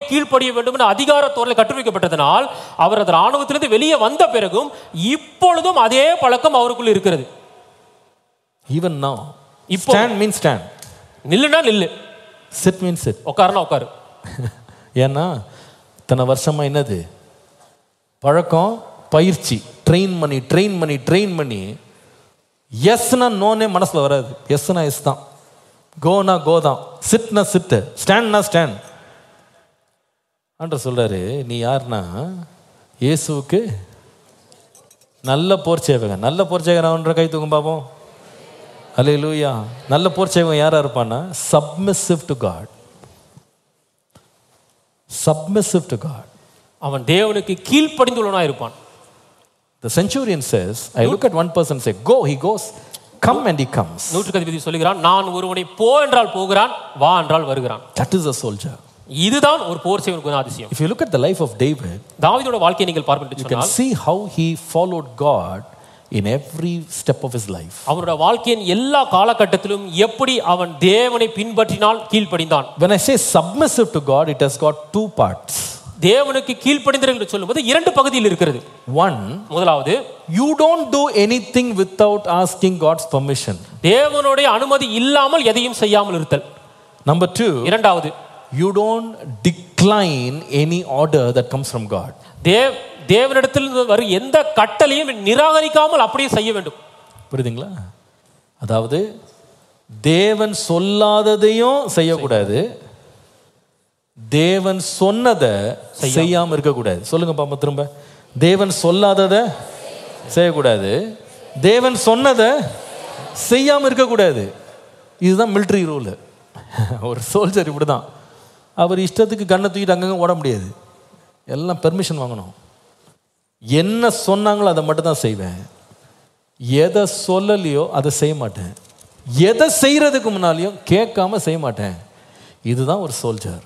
கீழ்ப்படிய வேண்டும் என்ற அதிகாரத்தோடு கற்றுவிக்கப்பட்டதனால் அவர் அந்த ராணுவத்திலிருந்து வெளியே வந்த பிறகும் இப்பொழுதும் அதே பழக்கம் அவருக்குள்ள இருக்கிறது. Even now. Stand means stand. நில்லுனா நில்லு. Sit means sit. உட்காருனா உட்காரு. ஏன்னா தன வருஷமா என்னது பழக்கம், பயிற்சி, ட்ரெயின் பண்ணி எஸ்னா நோனே மனசுல வராது. எஸ்னா எஸ் தான், கோனா கோ தான், சிட்னா சிட்டு, ஸ்டாண்ட்னா ஸ்டாண்ட். ஆண்டவர் சொல்றாரு, நீ யாருன்னா இயேசுவுக்கு நல்ல போர் சேவகன். நல்ல போர் சேவகன் கை தூக்கும் பாப்போம். அல்லேலூயா. நல்ல போர் சேவகன் யாரா இருப்பான்னா submissive to God. Submissive to God. அவன் தேவனுக்கு கீழ்ப்படிந்துள்ளவனாய் இருப்பான். The centurion says, I look at one person and say, go, he goes, come and he comes. நூற்றுக்கதிபதி சொல்கிறான், நான் ஒருவனை போ என்றால் போகிறான், வா என்றால் வருகிறான். That is a soldier. இதுதான் ஒரு போர் சேவகனுக்கு அதிசயம். If you look at the life of David, தாவீதோட வாழ்க்கையை நீங்கள் பார்ப்பீர்கள் you can see how he followed God in every step of his life. அவருடைய வாழ்க்கையின் எல்லா காலகட்டத்திலும் எப்படி அவன் தேவனை பின்பற்றினால் கீழ்ப்படிந்தான். When I say submissive to God, it has got two parts. தேவனுக்கு கீழ்ப்படிந்தல் என்று சொல்லும்போது இரண்டு பகுதியில் இருக்கிறது. One, முதலாவது, you don't do anything without asking God's permission. தேவனுடைய அனுமதி இல்லாமல் எதையும் செய்யாமல் இருத்தல். Number two, இரண்டாவது, you don't decline any order that comes from God. தேவனிடத்தில் வரும் எந்த கட்டளையும் நிராகரிக்காமல் அப்படியே செய்ய வேண்டும். புரியுதுங்களா? அதாவது தேவன் சொல்லாததையும் செய்யக்கூடாது, தேவன் சொன்னதை செய்யாம இருக்கக்கூடாது. சொல்லுங்க பாப்பா திரும்ப. தேவன் சொல்லாததை செய்யக்கூடாது, தேவன் சொன்னதை செய்யாம இருக்கக்கூடாது. இதுதான் மிலிட்டரி ரூல். ஒரு சோல்ஜர் இப்படிதான். அவர் இஷ்டத்துக்கு கண்ணை தூக்கிட்டு அங்கங்க ஓட முடியாது. எல்லாம் பெர்மிஷன் வாங்கணும். என்ன சொன்னாங்களோ அதை மட்டும் தான் செய்வேன், எதை சொல்லலையோ அதை செய்ய மாட்டேன், எதை செய்யறதுக்கு முன்னாலையும் கேட்காம செய்ய மாட்டேன். இதுதான் ஒரு soldier.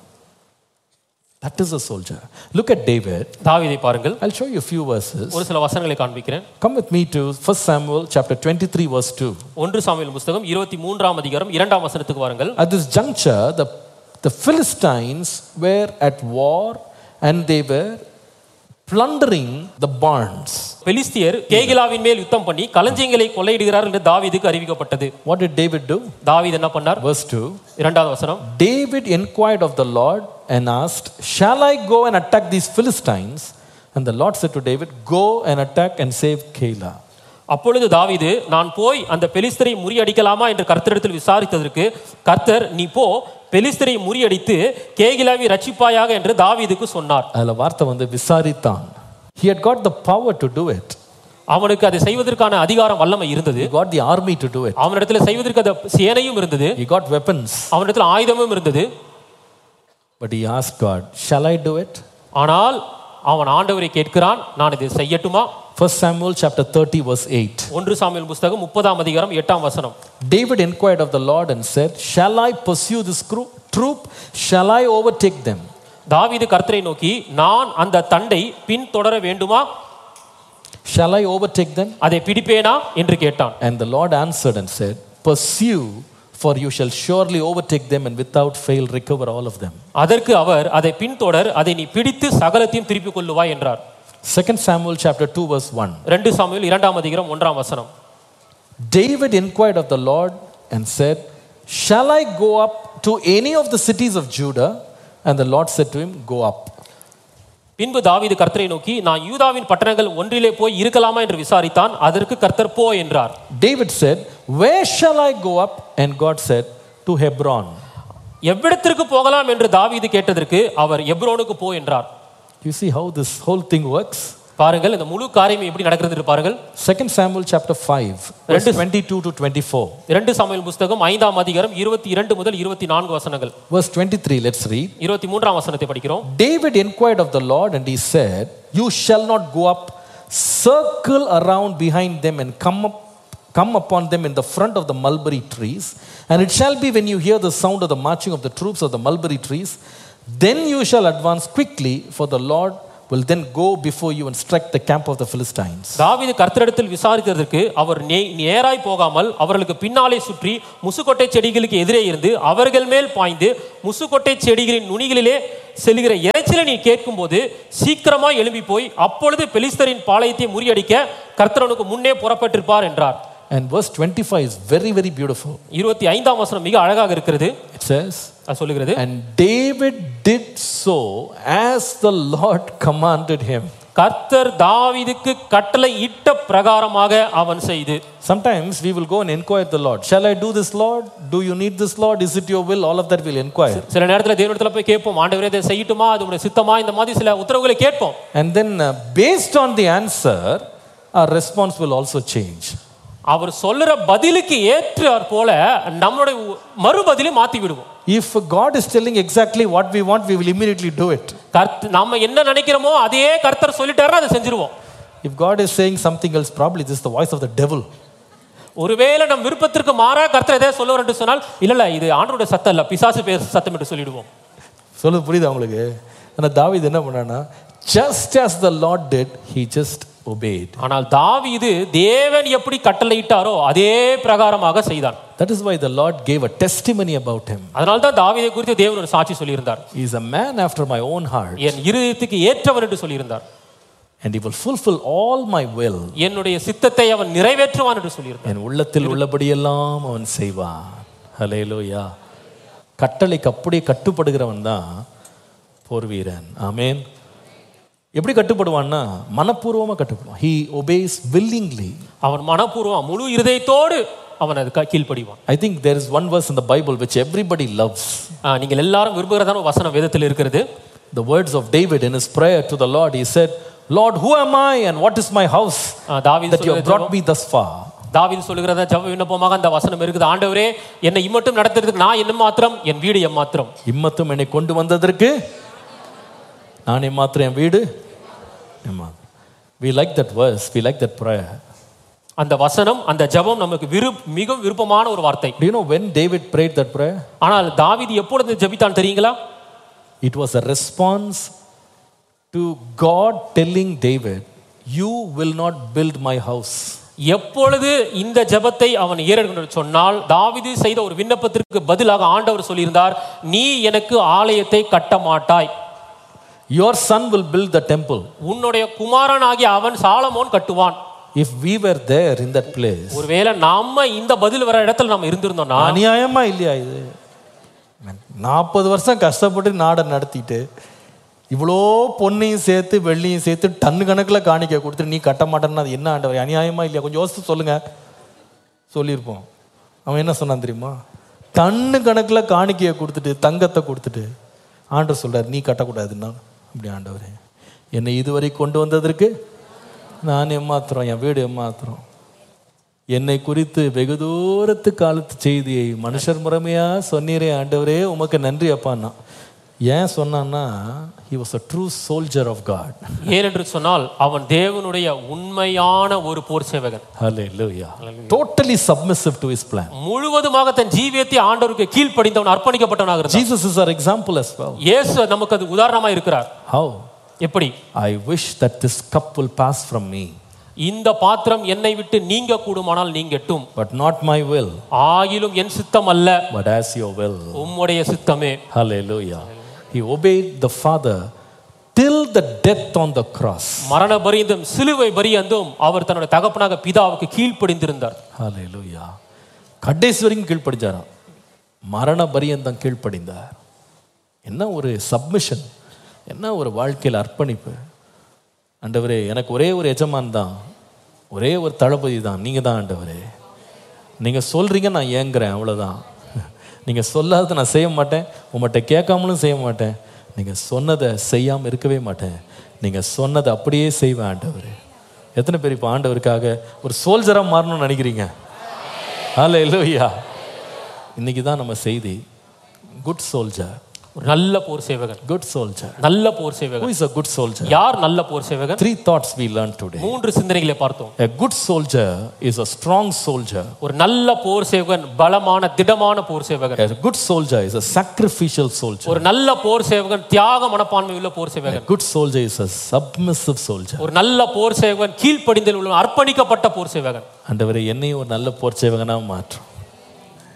That is a soldier. Look at David. தாவீதை பாருங்கள். I'll show you a few verses. ஒரு சில வசனங்களை காண்பிக்கிறேன். Come with me to 1 Samuel chapter 23 verse 2. 1 Samuel புத்தகம் 23ஆம் அதிகாரம் 2ஆம் வசனத்துக்கு வாருங்கள். At this juncture the Philistines were at war and they were plundering the barns. பெலிஸ்தியர் கேகிலாவின் மேல் யுத்தம் பண்ணி களஞ்சியங்களை கொள்ளையிடுகிறார் என்று தாவீதுக்கு அறிவிக்கப்பட்டது. What did David do? தாவீது என்ன பண்ணார்? Verse 2. இரண்டாவது வசனம். David inquired of the Lord and asked, shall I go and attack these Philistines? And the Lord said to David, go and attack and save Keilah. அப்பொழுது தாவீது, நான் போய் அந்த பெலிஸ்தரை முறியடிக்கலாமா என்று கர்த்தரிடத்தில் விசாரித்ததற்கு கர்த்தர், நீ போ, பெலிஸ்தரை முறியடித்து கேகிலாவை ரட்சிப்பாயாக என்று தாவீதுக்கு சொன்னார். அதுல வார்த்தை வந்து விசாரித்தான். He had got the power to do it. அவனுக்கு அதை செய்வதற்கான அதிகாரம் வல்லமை இருந்தது. He got the army to do it. அவனிடத்தில் செய்வதற்கு அந்த சேனையும் இருந்தது. He got weapons. அவனிடத்தில் ஆயுதமும் இருந்தது. But he asked God, shall I do it? ஆனால் அவன் ஆண்டவரை கேட்கிறான், நான் இதை செய்யட்டுமா? 1 Samuel chapter 30 verse 8. 1 சாமுவேல் புத்தகம் 30ஆம் அதிகாரம் 8ஆம் வசனம். David inquired of the Lord and said, shall I pursue this troop? Shall I overtake them? தாவீது கர்த்தரை நோக்கி, நான் அந்த தண்டை பின் தொடர வேண்டுமா? Shall I overtake them? அதை பிடிப்பேனா என்று கேட்டான். And the Lord answered and said, pursue, for you shall surely overtake them and without fail recover all of them. அதற்கு அவர், அதை பின்தொடர், அதை நீ பிடித்து சகலத்தையும் திருப்பிக் கொள்ளுவாய் என்றார். 2 Samuel chapter 2 verse 1. 2 சாமுவேல் 2ஆம் அதிகாரம் 1ஆம் வசனம். David inquired of the Lord and said, shall I go up to any of the cities of Judah? And the Lord said to him, go up. பின்பு தாவீது கர்த்தரை நோக்கி, நான் யூதாவின் பட்டணங்கள் ஒன்றிலே போய் இருக்கலாமா என்று விசாரித்தான். அதற்கு கர்த்தர் போ என்றார். David said, where shall I go up? And God said, to Hebron. எவ்விடத்திற்கு போகலாம் என்று தாவீது கேட்டதற்கு அவர் எப்ரோனுக்கு போ என்றார். You see how this whole thing works? பாருங்கள், இந்த முழு காரியம் எப்படி நடக்கிறது என்று பாருங்கள். 2 Samuel chapter 5 verse 22 to 24. 2 Samuel புத்தகம் 5ஆம் அதிகாரம் 22 முதல் 24 வசனங்கள். Verse 23, let's read. 23ஆம் வசனத்தை படிக்கிறோம். David inquired of the Lord and he said, you shall not go up, circle around behind them and come upon them in the front of the mulberry trees. And it shall be when you hear the sound of the marching of the troops of the mulberry trees, then you shall advance quickly, for the Lord will then go before you and strike the camp of the Philistines. தாவீது கர்த்தரிடத்தில் விசாரித்ததற்கு அவர் நேராய் போகாமல் அவர்களுக்கு பின்னாலே சுற்றி முசுக்கொட்டை செடிகளுக்கு எதிரே இருந்து அவர்கள் மேல் பாய்ந்து முசுக்கொட்டை செடிகளின் நுனிகளிலே செல்கிற இறைச்சலை நீ கேட்கும்போது சீக்கிரமா எழும்பி போய் அப்பொழுது பெலிஸ்தரின் பாளையத்தை முறியடிக்க கர்த்தர் உனக்கு முன்னே புறப்பட்டிருப்பார் என்றார். And verse 25 is very, very beautiful. 25ஆம் வசனம் மிக அழகாக இருக்கிறது. It says, சொல்லுகிறது, and David did so as the Lord commanded him. கர்த்தர் தாவீதுக்கு கட்டளை இட்ட பிரகாரமாக அவன் செய்து. Sometimes we will go and inquire the Lord. Shall I do this, Lord? Do you need this, Lord? Is it your will? All of that we'll inquire. சில நேரத்துல தேவனிடத்துல போய் கேட்போம், ஆண்டவரே இதை செய்யட்டுமா, அது உம்முடைய சித்தமா, இந்த மாதிரி சில உத்தரவுகளை கேட்போம். And then based on the answer, our response will also change. அவர் சொல்லுற பதிலுக்கு ஏற்றார் போல நம்மளுடைய மறுபதிலை மாத்தி விடுவோம். If God is telling exactly what we want, we will immediately do it. நாம என்ன நினைக்கிறோமோ அதையே கர்த்தர் சொல்லிட்டாருன்னா அதை செஞ்சிருவோம். If God is saying something else, probably this is the voice of the devil. ஒருவேளை நம் விருப்பத்திற்கு மாறா கர்த்தர் எதை சொல்லுவார் என்று சொன்னால், இல்ல இது ஆண்டவருடைய சத்தம் இல்ல, பிசாசு சத்தம் என்று சொல்லிடுவோம். சொல்லுது புரியுதா உங்களுக்கு? ஆனா தாவீது என்ன பண்ணானா, just as the Lord did, he just obeyed. ஆனால் தாவீது தேவன் எப்படி கட்டளையிட்டாரோ அதே பிரகாரமாக செய்தான். That is why the Lord gave a testimony about him. அதனால தான் தாவீதை குறித்து தேவன் ஒரு சாட்சி சொல்லியிருந்தார். He is a man after my own heart. என் இருதயத்துக்கு ஏற்றவர் என்று சொல்லியிருந்தார். And he will fulfill all my will. என்னுடைய சித்தத்தை அவன் நிறைவேற்றுவான் என்று சொல்லியிருந்தார். என் உள்ளத்தில் உள்ளபடியெல்லாம் அவன் செய்வான். ஹல்லேலூயா. கட்டளைக்கு அப்படியே கட்டுப்படுகிறவன் தான் போர் வீரன். ஆமென். எப்படி கட்டுப்படுவான்னா மனப்பூர்வமா கட்டுப்படுவான். He obeys willingly. அவன் மனப்பூர்வமா முழு இதயத்தோடு அவன் அதுக்கு கீழ்ப்படிவான். I think there is one verse in the Bible which everybody loves. நீங்கள் எல்லாரும் விரும்புகிறதான ஒரு வசனம் வேதத்தில் இருக்கிறது. The words of David in his prayer to the Lord, he said, Lord, who am I and what is my house that you have brought me thus far? தாவீது சொல்லுகிறத ஜெப விண்ணப்பமாக அந்த வசனம் இருக்குது. ஆண்டவரே, என்னை இம்மட்டும் நடத்துறதுக்கு நான் என்ன மாத்திரம், என் வீடு எம்மாத்திரம். இம்மட்டும் என்னை கொண்டு வந்ததற்கு நான் எம்மாத்திரம், என் வீடு எம்மாத்திரம். We like that verse, we like that prayer. அந்த வசனம், அந்த ஜெபம் நமக்கு மிகவும் விருப்பமான ஒரு வார்த்தை. Do you know when David prayed that prayer? ஆனால் தாவீது எப்பொழுது ஜெபித்தான் தெரியுங்களா? It was a response to God telling David, you will not build my house. எப்பொழுது இந்த ஜெபத்தை அவன் ஏறெடுக்க சொன்னால், தாவீது செய்த ஒரு விண்ணப்பத்திற்கு பதிலாக ஆண்டவர் சொல்லியிருந்தார், நீ எனக்கு ஆலயத்தை கட்ட மாட்டாய். Your son will build the temple. உன்னுடைய குமாரனாகிய அவன் சாலமோன் கட்டுவான். If we were there in that place, ஒருவேளை நாம இந்த பதில் வர இடத்துல நாம இருந்திருந்தோம்னா, அநியாயமா இல்லையா இது? 40 வருஷம் கஷ்டப்பட்டு நாடை நடத்திட்டு இவ்வளோ பொன்னையும் சேர்த்து வெள்ளியும் சேர்த்து டன்னு கணக்கில் காணிக்க கொடுத்து நீ கட்ட மாட்டேன்னா அது என்ன ஆண்டவர், அநியாயமா இல்லையா? கொஞ்சம் யோசித்து சொல்லுங்க. சொல்லியிருப்போம். அவன் என்ன சொன்னான் தெரியுமா? டன்னு கணக்கில் காணிக்கையை கொடுத்துட்டு தங்கத்தை கொடுத்துட்டு ஆண்டவர் சொல்றார், நீ கட்டக்கூடாதுன்னா. அப்படி ஆண்டவரே, என்னை இதுவரை கொண்டு வந்ததற்கு நான் ஏமாத்துறோம், என் வீடு ஏமாத்துறோம். என்னை குறித்து வெகு தூரத்து காலத்து செய்தியை மனுஷர் முறைமையா சொன்னீரே ஆண்டவரே, உமக்கு நன்றி அப்பான்னா. ஏன் சொன்னான்னா, he was a true soldier of God. ஏனென்று சொன்னால் அவன் தேவனுடைய உண்மையான ஒரு போர் சேவகன். Hallelujah. Totally submissive to his plan. முழுவதுமாக தன் ஜீவியத்தை ஆண்டவருக்கு கீழ்ப்படிந்தவன், அர்ப்பணிக்கப்பட்டவனாக இருந்தான். Jesus is our example as well. இயேசு நமக்கு அது உதாரணமா இருக்கிறார். How? எப்படி? I wish that this cup will pass from me. இந்த பாத்திரம் என்னை விட்டு நீங்க கூடுமானால் நீங்கட்டும். But not my will. ஆயிலும் என் சித்தம் அல்ல, but as your will. உம்முடைய சித்தமே. Hallelujah. He obeyed the Father till the death on the cross. மரண பரியந்தம், சிலுவை பரியந்தம் அவர் தன்னுடைய தகப்பனாக பிதாவுக்கு கீழ்ப்படிந்திருந்தார். Hallelujah. கடைசி வரைக்கும் கீழ்ப்படிஞ்சாராம். மரண பரியந்தம் கீழ்ப்படிந்தார். என்ன ஒரு சப்மிஷன், என்ன ஒரு வாழ்க்கையில் அர்ப்பணிப்பு. ஆண்டவரே, எனக்கு ஒரே ஒரு எஜமான் தான், ஒரே ஒரு தளபதி தான், நீங்கள் தான் ஆண்டவரே. நீங்கள் சொல்கிறீங்க, நான் ஏங்குறேன், அவ்வளோதான். நீங்கள் சொல்லாத நான் செய்ய மாட்டேன், உங்கள்கிட்ட கேட்காமலும் செய்ய மாட்டேன், நீங்கள் சொன்னதை செய்யாமல் இருக்கவே மாட்டேன், நீங்கள் சொன்னதை அப்படியே செய்வேன் ஆண்டவரே. எத்தனை பேர் இப்போ ஆண்டவருக்காக ஒரு சோல்ஜராக மாறணும்னு நினைக்கிறீங்க? ஹல்லேலூயா. இன்னைக்கு தான் நம்ம செய்தி, குட் சோல்ஜர், ஒரு நல்ல போர் சேவகன். குட் சோல்ஜர், நல்ல போர் சேவகன். Who is a good soldier? யார் நல்ல போர் சேவகன்? 3 thoughts we learned today. 3 சிந்தனைகளை பார்த்தோம். A good soldier is a strong soldier. ஒரு நல்ல போர் சேவகன் பலமான திடமான போர் சேவகன். A good soldier is a sacrificial soldier. ஒரு நல்ல போர் சேவகன் தியாக மனப்பான்மை உள்ள போர் சேவகன். A good soldier is a submissive soldier. ஒரு நல்ல போர் சேவகன் கீழ்ப்படிதல் உள்ள அர்ப்பணிக்கப்பட்ட போர் சேவகன். ஆண்டவரே, என்னையும் ஒரு நல்ல போர் சேவகனா மாற்றும்.